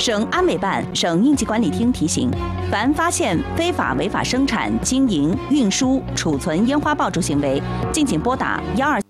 省安委办、省应急管理厅提醒：凡发现非法违法生产、经营、运输、储存烟花爆竹行为，敬请拨打124。